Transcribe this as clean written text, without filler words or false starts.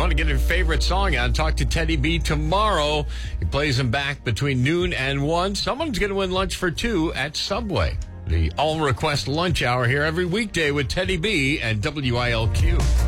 want to get your favorite song on, talk to Teddy B tomorrow. He plays them back between noon and 1. Someone's going to win lunch for 2 at Subway. The all-request lunch hour here every weekday with Teddy B and WILQ.